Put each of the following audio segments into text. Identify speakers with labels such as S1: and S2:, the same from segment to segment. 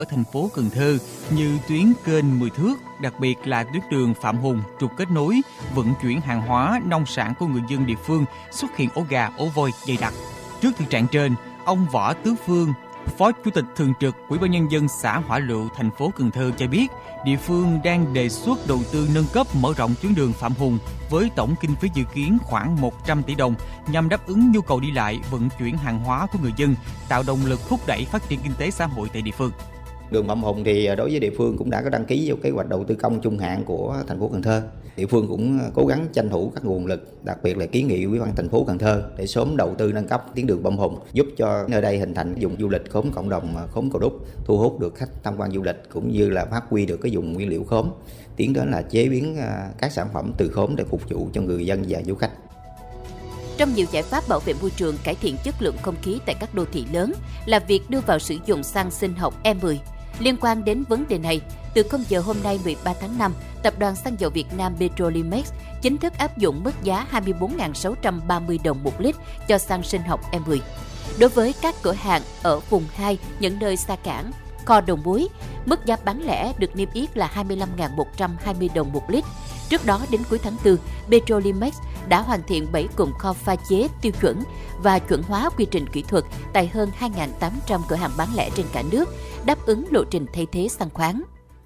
S1: ở thành phố Cần Thơ như tuyến kênh 10 thước, đặc biệt là tuyến đường Phạm Hùng trục kết nối vận chuyển hàng hóa nông sản của người dân địa phương xuất hiện ổ gà, ổ voi dày đặc. Trước thực trạng trên, ông Võ Tứ Phương, Phó Chủ tịch Thường trực Ủy ban Nhân dân xã Hỏa Lựu, thành phố Cần Thơ cho biết, địa phương đang đề xuất đầu tư nâng cấp mở rộng tuyến đường Phạm Hùng với tổng kinh phí dự kiến khoảng 100 tỷ đồng nhằm đáp ứng nhu cầu đi lại, vận chuyển hàng hóa của người dân, tạo động lực thúc đẩy phát triển kinh tế xã hội tại địa phương.
S2: Đường Phạm Hùng thì đối với địa phương cũng đã có đăng ký vào kế hoạch đầu tư công trung hạn của thành phố Cần Thơ. Địa phương cũng cố gắng tranh thủ các nguồn lực, đặc biệt là kiến nghị Ủy ban thành phố Cần Thơ để sớm đầu tư nâng cấp tuyến đường Phạm Hùng, giúp cho nơi đây hình thành vùng du lịch khóm cộng đồng khóm Cầu Đúc, thu hút được khách tham quan du lịch cũng như là phát huy được cái vùng nguyên liệu khóm, tiến đến là chế biến các sản phẩm từ khóm để phục vụ cho người dân và du khách.
S3: Trong nhiều giải pháp bảo vệ môi trường, cải thiện chất lượng không khí tại các đô thị lớn là việc đưa vào sử dụng xăng sinh học E10. Liên quan đến vấn đề này, từ 0 giờ hôm nay 13 tháng 5, Tập đoàn Xăng dầu Việt Nam Petrolimex chính thức áp dụng mức giá 24.630 đồng một lít cho xăng sinh học E10. Đối với các cửa hàng ở vùng 2, những nơi xa cảng, kho đầu mối, mức giá bán lẻ được niêm yết là 25.120 đồng một lít. Trước đó đến cuối tháng 4, Petrolimex đã hoàn thiện 7 cụm kho pha chế tiêu chuẩn và chuẩn hóa quy trình kỹ thuật tại hơn 2.800 cửa hàng bán lẻ trên cả nước, đáp ứng lộ trình thay thế xăng khoáng.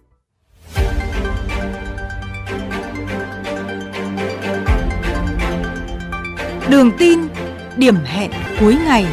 S4: Đường tin, điểm hẹn cuối ngày.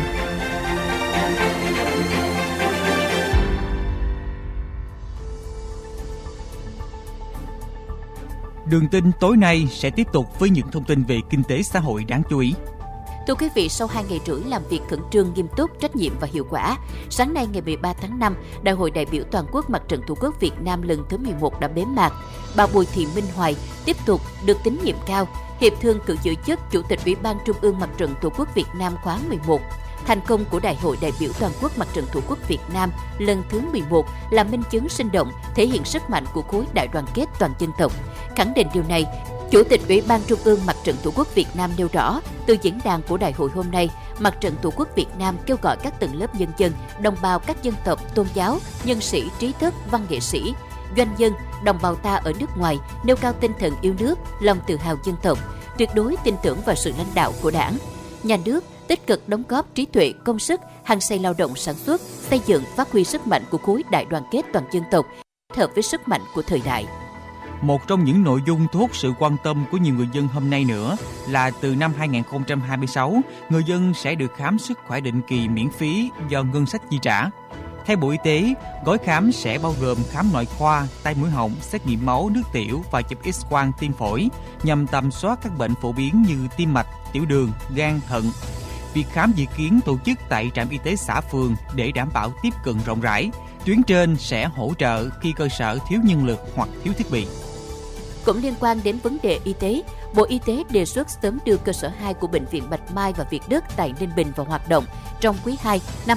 S1: Đường tin tối nay sẽ tiếp tục với những thông tin về kinh tế xã hội đáng chú ý.
S3: Thưa quý vị, sau 2 ngày rưỡi làm việc khẩn trương, nghiêm túc, trách nhiệm và hiệu quả, sáng nay ngày 13 tháng 5, Đại hội đại biểu toàn quốc Mặt trận Tổ quốc Việt Nam lần thứ 11 đã bế mạc. Bà Bùi Thị Minh Hoài tiếp tục được tín nhiệm cao, hiệp thương cử giữ chức Chủ tịch Ủy ban Trung ương Mặt trận Tổ quốc Việt Nam khóa 11. Thành công của Đại hội đại biểu toàn quốc Mặt trận Tổ quốc Việt Nam lần thứ 11 là minh chứng sinh động, thể hiện sức mạnh của khối đại đoàn kết toàn dân tộc. Khẳng định điều này, Chủ tịch Ủy ban Trung ương Mặt trận Tổ quốc Việt Nam nêu rõ, từ diễn đàn của đại hội hôm nay, Mặt trận Tổ quốc Việt Nam kêu gọi các tầng lớp nhân dân, đồng bào các dân tộc, tôn giáo, nhân sĩ, trí thức, văn nghệ sĩ, doanh nhân, đồng bào ta ở nước ngoài nêu cao tinh thần yêu nước, lòng tự hào dân tộc, tuyệt đối tin tưởng vào sự lãnh đạo của Đảng, Nhà nước, tích cực đóng góp trí tuệ, công sức, hăng say lao động sản xuất, xây dựng, phát huy sức mạnh của khối đại đoàn kết toàn dân tộc, kết hợp với sức mạnh của thời đại.
S1: Một trong những nội dung thu hút sự quan tâm của nhiều người dân hôm nay nữa là từ năm 2026, người dân sẽ được khám sức khỏe định kỳ miễn phí do ngân sách chi trả. Theo Bộ Y tế, gói khám sẽ bao gồm khám nội khoa, tai mũi họng, xét nghiệm máu, nước tiểu và chụp X-quang tim phổi nhằm tầm soát các bệnh phổ biến như tim mạch, tiểu đường, gan, thận. Việc khám dự kiến tổ chức tại trạm y tế xã phường để đảm bảo tiếp cận rộng rãi. Tuyến trên sẽ hỗ trợ khi cơ sở thiếu nhân lực hoặc thiếu thiết bị.
S3: Cũng liên quan đến vấn đề y tế, Bộ Y tế đề xuất sớm đưa cơ sở 2 của Bệnh viện Bạch Mai và Việt Đức tại Ninh Bình vào hoạt động trong quý 2 năm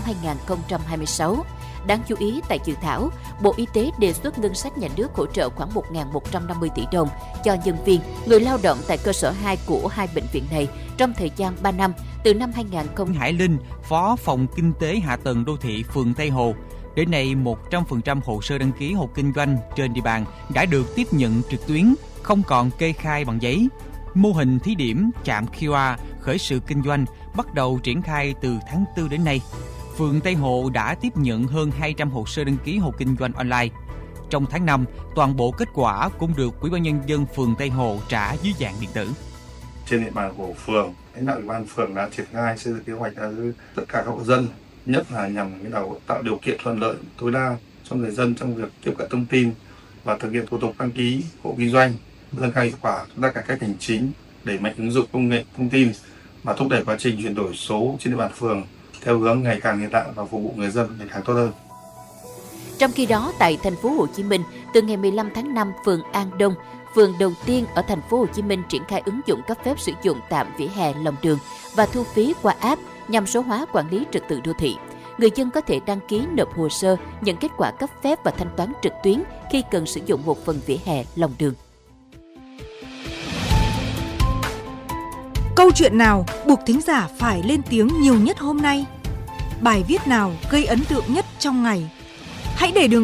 S3: 2026. Đáng chú ý, tại dự thảo, Bộ Y tế đề xuất ngân sách nhà nước hỗ trợ khoảng 1.150 tỷ đồng cho nhân viên, người lao động tại cơ sở 2 của hai bệnh viện này trong thời gian 3 năm, từ năm 2000.
S1: Hải Linh, Phó Phòng Kinh tế Hạ tầng Đô thị phường Tây Hồ, đến nay 100% hồ sơ đăng ký hộ kinh doanh trên địa bàn đã được tiếp nhận trực tuyến, không còn kê khai bằng giấy. Mô hình thí điểm trạm QR khởi sự kinh doanh bắt đầu triển khai từ tháng 4 đến nay. Phường Tây Hồ đã tiếp nhận hơn 200 hồ sơ đăng ký hộ kinh doanh online. Trong tháng 5, toàn bộ kết quả cũng được Ủy ban Nhân dân phường Tây Hồ trả dưới dạng điện tử.
S5: Trên địa bàn của phường, lãnh đạo Ủy ban phường đã triển khai xây dựng kế hoạch với tất cả các hộ dân, nhất là nhằm tạo điều kiện thuận lợi tối đa cho người dân trong việc tiếp cận thông tin và thực hiện thủ tục đăng ký hộ kinh doanh, nâng cao hiệu quả công tác cải cách hành chính, đẩy mạnh ứng dụng công nghệ thông tin và thúc đẩy quá trình chuyển đổi số trên địa bàn phường theo hướng ngày càng hiện đại và phục vụ người dân ngày càng tốt hơn.
S3: Trong khi đó, tại thành phố Hồ Chí Minh, từ ngày 15 tháng 5, phường An Đông, phường đầu tiên ở thành phố Hồ Chí Minh triển khai ứng dụng cấp phép sử dụng tạm vỉa hè lòng đường và thu phí qua app nhằm số hóa quản lý trật tự đô thị. Người dân có thể đăng ký nộp hồ sơ, nhận kết quả cấp phép và thanh toán trực tuyến khi cần sử dụng một phần vỉa hè lòng đường.
S4: Câu chuyện nào buộc thính giả phải lên tiếng nhiều nhất hôm nay? Bài viết nào gây ấn tượng nhất trong ngày? Hãy để đường